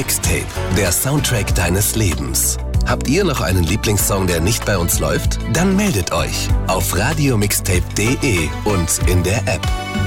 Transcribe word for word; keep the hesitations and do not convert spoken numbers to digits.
Mixtape, der Soundtrack deines Lebens. Habt ihr noch einen Lieblingssong, der nicht bei uns läuft? Dann meldet euch auf radiomixtape punkt de und in der App.